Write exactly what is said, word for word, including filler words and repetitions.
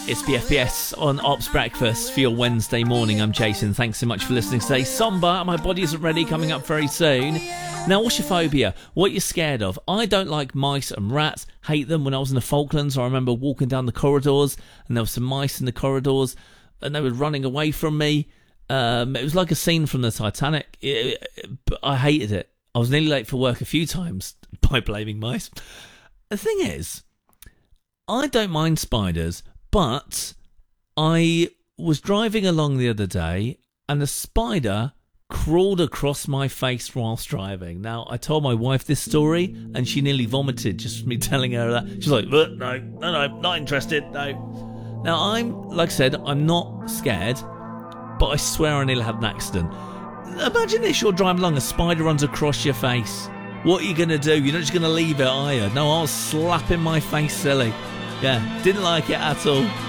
It's B F B S on Ops Breakfast for your Wednesday morning. I'm Jason. Thanks so much for listening today. Somber, My Body Isn't Ready, coming up very soon. Now, what's your phobia? What you're scared of? I don't like mice and rats. Hate them. When I was in the Falklands, I remember walking down the corridors and there were some mice in the corridors and they were running away from me. Um, it was like a scene from the Titanic. It, it, but I hated it. I was nearly late for work a few times by blaming mice. The thing is, I don't mind spiders, but I was driving along the other day and a spider crawled across my face whilst driving. Now, I told my wife this story and she nearly vomited just from me telling her that. She's like, no, no, no, not interested, no. Now, I'm, like I said, I'm not scared, but I swear I nearly had an accident. Imagine this, you're driving along, a spider runs across your face. What are you going to do? You're not just going to leave it, are you? No, I was slapping my face silly. Yeah, didn't like it at all.